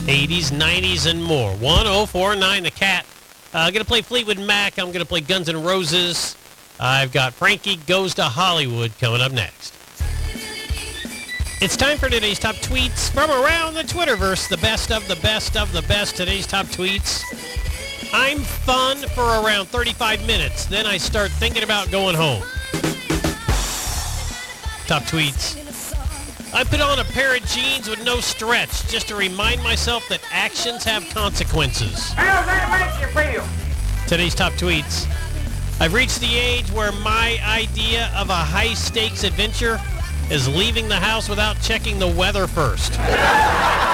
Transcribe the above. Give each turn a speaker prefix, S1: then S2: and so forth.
S1: 80s, 90s, and more. 1049 The Cat. I'm going to play Fleetwood Mac. I'm going to play Guns N' Roses. I've got Frankie Goes to Hollywood coming up next. It's time for today's top tweets from around the Twitterverse. The best of the best of the best. Today's top tweets. I'm fun for around 35 minutes. Then I start thinking about going home. Top tweets. I put on a pair of jeans with no stretch just to remind myself that actions have consequences.
S2: How does that make you feel?
S1: Today's top tweets. I've reached the age where my idea of a high-stakes adventure is leaving the house without checking the weather first.